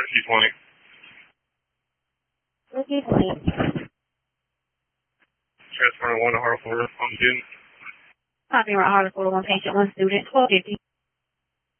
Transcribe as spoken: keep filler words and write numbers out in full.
T twenty. T twenty. Transferring one to Hartford, one student. Copy, Hartford, one patient, one student, twelve fifty.